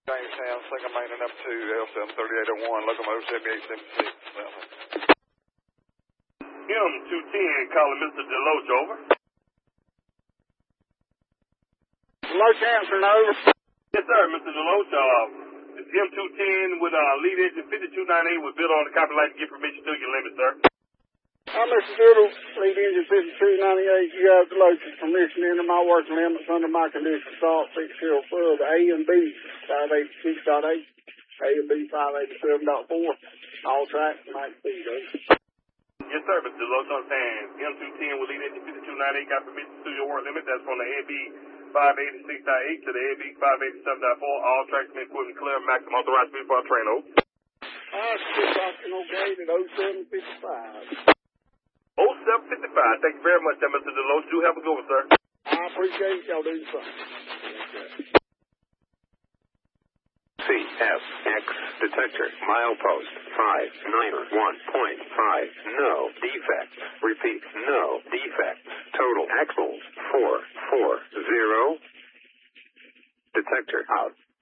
Jamestown, second main and number 2, L73801, locomotive 7876. M210 calling Mr. Deloach, over. Deloach answering, over. Yes, sir, Mr. Deloach. It's M210 with lead engine 5298 with built on the copy light to get permission to your limit, sir. Mr. Doodle, lead engine 5298, you have Deloach's permission to enter my work limits under my condition salt 6 above A and B 586.8, A and B 587.4, all tracks, max speed, over. Yes, sir, Mr. Deloach, understand. M210 with lead engine 5298 got permission to your work limit. That's from the AB 586.8 to the AB 587.4. All tracks and equipment clear. Maximum authorized speed for our train, over. Still talking okay at 0755. 0755. Thank you very much, Mr. Deloach. Do have a good one, sir. I appreciate y'all doing something. CSX detector milepost 591.5. No defects. Repeat, no defects. Total axles 440. Detector out.